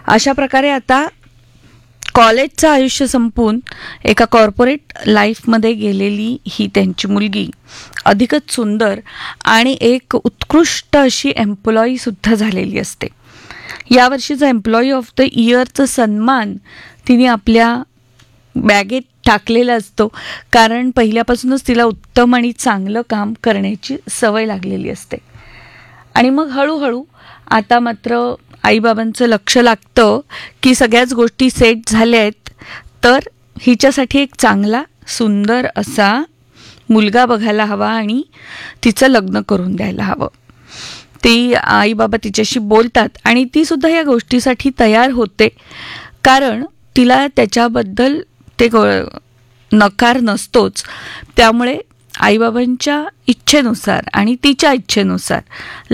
अशा प्रकारे आता कॉलेजचं आयुष्य संपून एका कॉर्पोरेट लाईफमध्ये गेलेली ही त्यांची मुलगी अधिकच सुंदर आणि एक उत्कृष्ट अशी एम्प्लॉईसुद्धा झालेली असते. यावर्षीचा एम्प्लॉई ऑफ द इयरचा सन्मान तिने आपल्या बॅगेत टाकलेला असतो, कारण पहिल्यापासूनच तिला उत्तम आणि चांगलं काम करण्याची सवय लागलेली असते. आणि मग हळूहळू आता मात्र आईबाबांचं लक्ष लागतं की सगळ्याच गोष्टी सेट झाल्या आहेत, तर हिच्यासाठी एक चांगला सुंदर असा मुलगा बघायला हवा आणि तिचं लग्न करून द्यायला हवं. ती आईबाबा तिच्याशी बोलतात आणि ती सुद्धा या गोष्टीसाठी तयार होते, कारण तिला त्याच्याबद्दल ते नकार नसतोच. त्यामुळे आईबाबांच्या इच्छेनुसार आणि तिच्या इच्छेनुसार